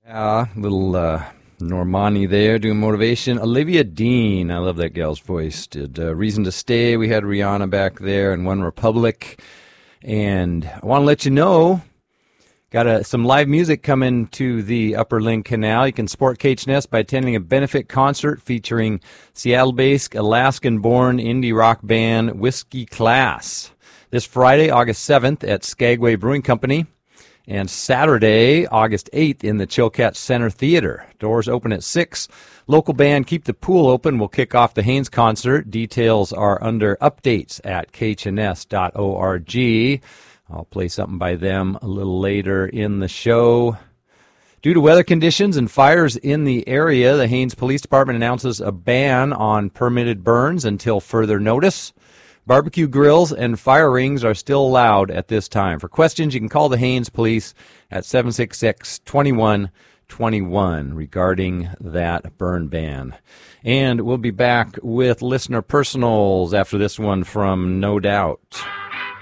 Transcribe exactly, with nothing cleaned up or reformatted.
Yeah, little uh, Normani there doing motivation. Olivia Dean, I love that gal's voice. Did uh, Reason to Stay. We had Rihanna back there and One Republic. And I want to let you know, got a, some live music coming to the Upper Lynn Canal. You can support K H N S by attending a benefit concert featuring Seattle-based, Alaskan-born indie rock band Whiskey Class. This Friday, August seventh at Skagway Brewing Company. And Saturday, August eighth, in the Chilkat Center Theater. Doors open at six. Local band Keep the Pool Open will kick off the Haynes concert. Details are under updates at k h n s dot org. I'll play something by them a little later in the show. Due to weather conditions and fires in the area, the Haynes Police Department announces a ban on permitted burns until further notice. Barbecue grills and fire rings are still allowed at this time. For questions, you can call the Haynes Police at seven six six, two one two one regarding that burn ban. And we'll be back with listener personals after this one from No Doubt.